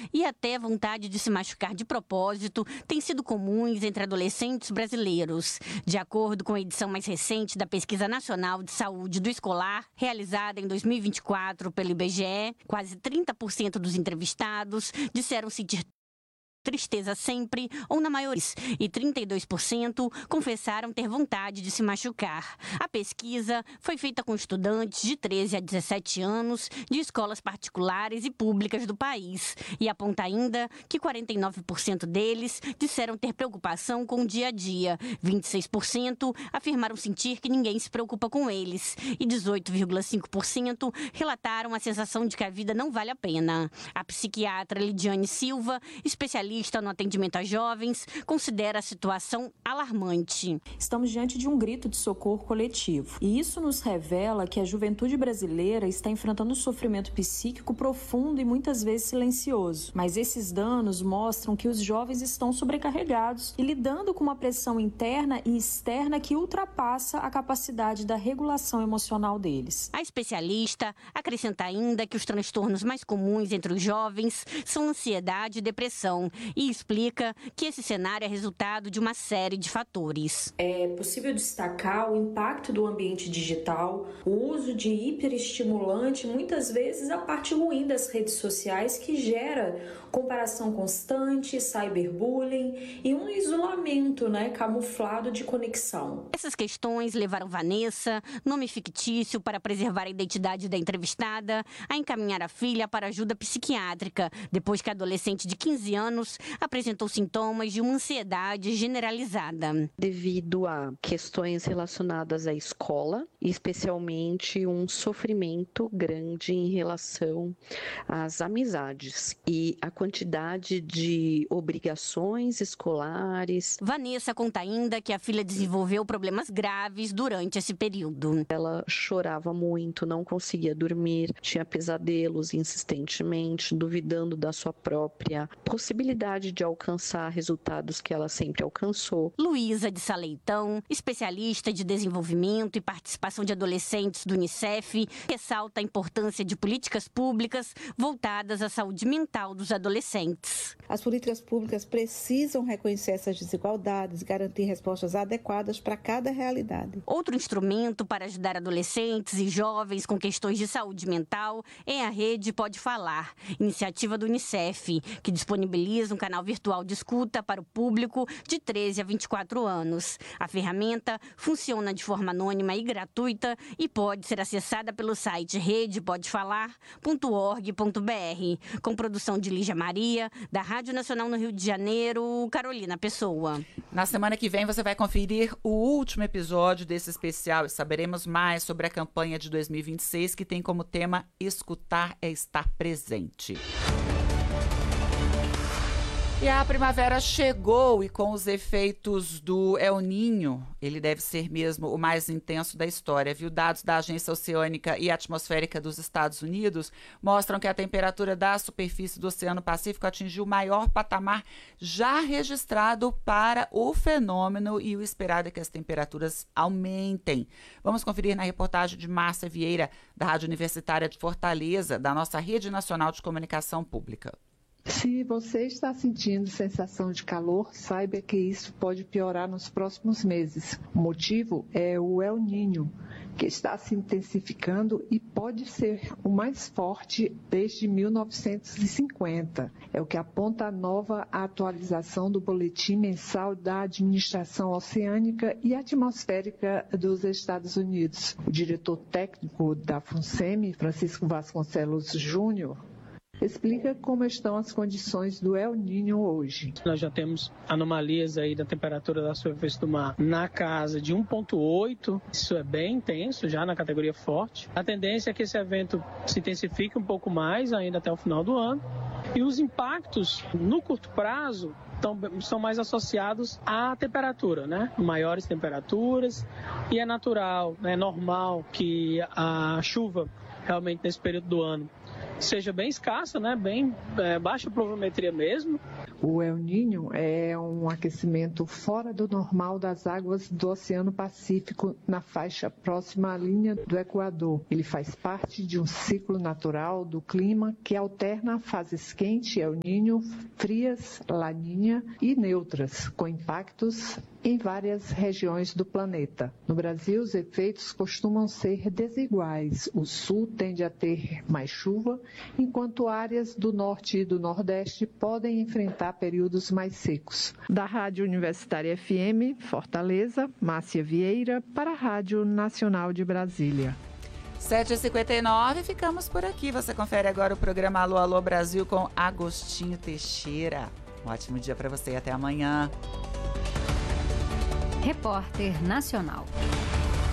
e até vontade de se machucar de propósito têm sido comuns entre adolescentes brasileiros. De acordo com a edição mais recente da Pesquisa Nacional de Saúde do Escolar, realizada em 2024 pelo IBGE, quase 30% dos entrevistados disseram sentir tristeza sempre ou na maioria, e 32% confessaram ter vontade de se machucar. A pesquisa foi feita com estudantes de 13 a 17 anos de escolas particulares e públicas do país e aponta ainda que 49% deles disseram ter preocupação com o dia a dia, 26% afirmaram sentir que ninguém se preocupa com eles e 18,5% relataram a sensação de que a vida não vale a pena. A psiquiatra Lidiane Silva, especialista no atendimento a jovens, considera a situação alarmante. Estamos diante de um grito de socorro coletivo. E isso nos revela que a juventude brasileira está enfrentando um sofrimento psíquico profundo e muitas vezes silencioso. Mas esses danos mostram que os jovens estão sobrecarregados e lidando com uma pressão interna e externa que ultrapassa a capacidade da regulação emocional deles. A especialista acrescenta ainda que os transtornos mais comuns entre os jovens são ansiedade e depressão, e explica que esse cenário é resultado de uma série de fatores. É possível destacar o impacto do ambiente digital, o uso de hiperestimulante, muitas vezes a parte ruim das redes sociais que gera comparação constante, cyberbullying e um isolamento, camuflado de conexão. Essas questões levaram Vanessa, nome fictício para preservar a identidade da entrevistada, a encaminhar a filha para ajuda psiquiátrica, depois que a adolescente de 15 anos apresentou sintomas de uma ansiedade generalizada. Devido a questões relacionadas à escola, especialmente um sofrimento grande em relação às amizades e a quantidade de obrigações escolares. Vanessa conta ainda que a filha desenvolveu problemas graves durante esse período. Ela chorava muito, não conseguia dormir, tinha pesadelos insistentemente, duvidando da sua própria possibilidade de alcançar resultados que ela sempre alcançou. Luísa de Saleitão, especialista de desenvolvimento e participação de adolescentes do Unicef, ressalta a importância de políticas públicas voltadas à saúde mental dos adolescentes. As políticas públicas precisam reconhecer essas desigualdades e garantir respostas adequadas para cada realidade. Outro instrumento para ajudar adolescentes e jovens com questões de saúde mental é a Rede Pode Falar, iniciativa do Unicef, que disponibiliza um canal virtual de escuta para o público de 13 a 24 anos. A ferramenta funciona de forma anônima e gratuita e pode ser acessada pelo site redepodefalar.org.br, com produção de Lígia Maria, da Rádio Nacional no Rio de Janeiro, Carolina Pessoa. Na semana que vem você vai conferir o último episódio desse especial e saberemos mais sobre a campanha de 2026, que tem como tema Escutar é Estar Presente. E a primavera chegou e com os efeitos do El Niño, ele deve ser mesmo o mais intenso da história, viu? Dados da Agência Oceânica e Atmosférica dos Estados Unidos mostram que a temperatura da superfície do Oceano Pacífico atingiu o maior patamar já registrado para o fenômeno e o esperado é que as temperaturas aumentem. Vamos conferir na reportagem de Márcia Vieira, da Rádio Universitária de Fortaleza, da nossa Rede Nacional de Comunicação Pública. Se você está sentindo sensação de calor, saiba que isso pode piorar nos próximos meses. O motivo é o El Niño, que está se intensificando e pode ser o mais forte desde 1950. É o que aponta a nova atualização do Boletim Mensal da Administração Oceânica e Atmosférica dos Estados Unidos. O diretor técnico da FUNSEMI, Francisco Vasconcelos Júnior, explica como estão as condições do El Niño hoje. Nós já temos anomalias aí da temperatura da superfície do mar na casa de 1,8. Isso é bem intenso, já na categoria forte. A tendência é que esse evento se intensifique um pouco mais ainda até o final do ano. E os impactos no curto prazo são mais associados à temperatura, maiores temperaturas, e é natural, é normal que a chuva realmente nesse período do ano seja bem escassa, né? Bem baixa pluviometria mesmo. O El Niño é um aquecimento fora do normal das águas do Oceano Pacífico na faixa próxima à linha do Equador. Ele faz parte de um ciclo natural do clima que alterna fases quente, El Niño, frias, Laninha e neutras, com impactos em várias regiões do planeta. No Brasil, os efeitos costumam ser desiguais. O sul tende a ter mais chuva, enquanto áreas do norte e do nordeste podem enfrentar períodos mais secos. Da Rádio Universitária FM, Fortaleza, Márcia Vieira, para a Rádio Nacional de Brasília. 7h59, ficamos por aqui. Você confere agora o programa Alô, Alô Brasil com Agostinho Teixeira. Um ótimo dia para você e até amanhã. Repórter Nacional.